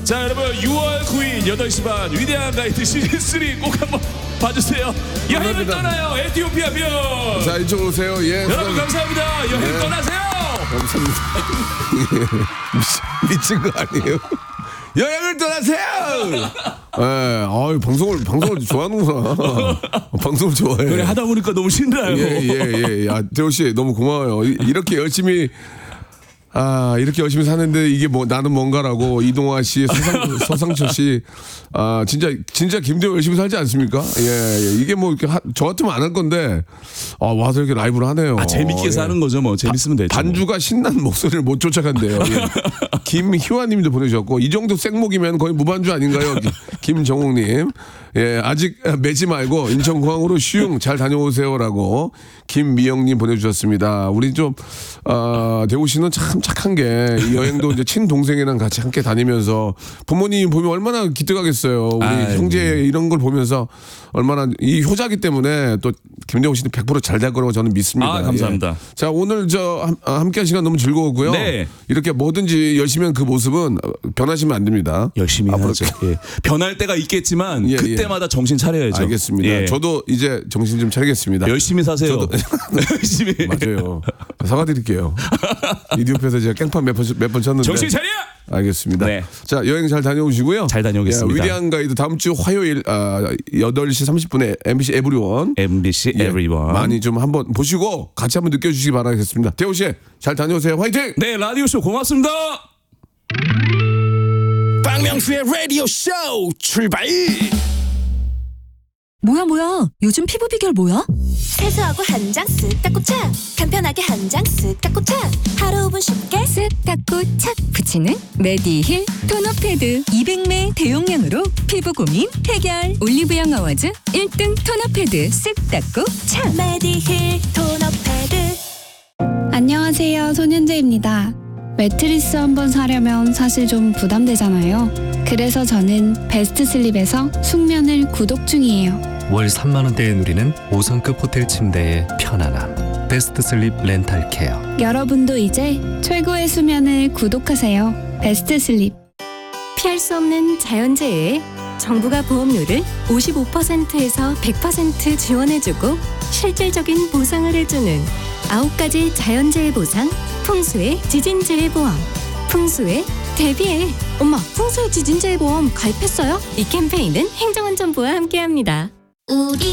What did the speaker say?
자, 여러분 6월 9일 8시 반 위대한 가이드 시즌 3 꼭 한번 봐주세요. 여행을 떠나요. 에티오피아 면. 자, 이쪽으로 오세요. 예. 여러분 감사합니다. 여행 네. 떠나세요. 감사합니다. 미친 거 아니에요? 여행을 떠나세요. 예, 방송을 좋아하는구나. 방송을 좋아해. 그래 하다 보니까 너무 신나요. 예. 아, 대호 씨 너무 고마워요. 이렇게 열심히 사는데 이게 뭐 나는 뭔가라고 이동화 씨, 서상철 씨, 진짜 김대호 열심히 살지 않습니까? 예. 이게 뭐 이렇게 저 같으면 안 할 건데 와서 이렇게 라이브를 하네요. 재밌게 사는 거죠, 뭐 재밌으면 되죠. 단주가 신난 목소리를 못 쫓아간대요. 예. 김희화님도 보내주셨고 이 정도 생목이면 거의 무반주 아닌가요? 김정욱님. 예, 아직 매지 말고 인천공항으로 슝 잘 다녀오세요라고 김미영님 보내주셨습니다. 우리 좀 대우 씨는 참 착한 게 이 여행도 이제 친동생이랑 같이 함께 다니면서 부모님 보면 얼마나 기특하겠어요. 우리 형제 이런 걸 보면서 얼마나 이 효자기 때문에 또 김대우 씨는 100% 잘 될 거라고 저는 믿습니다. 감사합니다. 예. 자, 오늘 함께한 시간 너무 즐거웠고요. 네. 이렇게 뭐든지 열심히 한 그 모습은 변하시면 안 됩니다. 열심히 하죠. 예. 변할 때가 있겠지만 그때마다 정신 차려야죠. 알겠습니다. 예. 저도 이제 정신 좀 차리겠습니다. 열심히 사세요. 열심히. 맞아요. 사과드릴게요. 이디오피에서 제가 깽판 몇 번 쳤는데. 정신 차려! 알겠습니다. 네. 자, 여행 잘 다녀오시고요. 잘 다녀오겠습니다. 위대한 가이드 다음 주 화요일 8시 30분에 MBC 에브리원. MBC 에브리원. 많이 좀 한번 보시고 같이 한번 느껴주시기 바라겠습니다. 대호 씨, 잘 다녀오세요. 화이팅! 네, 라디오쇼 고맙습니다. 박명수의 라디오 쇼 출발. 뭐야 요즘 피부 비결 뭐야? 세수하고 한 장 쓱 닦고 착 간편하게 한 장 쓱 닦고 착 하루 5분 쉽게 쓱 닦고 착 붙이는 메디힐 토너 패드 200ml 대용량으로 피부 고민 해결. 올리브영 어워즈 1등 토너 패드 쓱 닦고 착. 메디힐 토너 패드. 안녕하세요, 손현재입니다. 매트리스 한번 사려면 사실 좀 부담되잖아요. 그래서 저는 베스트 슬립에서 숙면을 구독 중이에요. 월 3만 원대에 누리는 5성급 호텔 침대의 편안함. 베스트 슬립 렌탈 케어. 여러분도 이제 최고의 수면을 구독하세요. 베스트 슬립. 피할 수 없는 자연재해에 정부가 보험료를 55%에서 100% 지원해주고 실질적인 보상을 해주는 9가지 자연재해 보상 풍수의 지진재해 보험. 풍수의 대비해. 엄마, 풍수의 지진재해 보험 가입했어요? 이 캠페인은 행정안전부와 함께합니다. 우리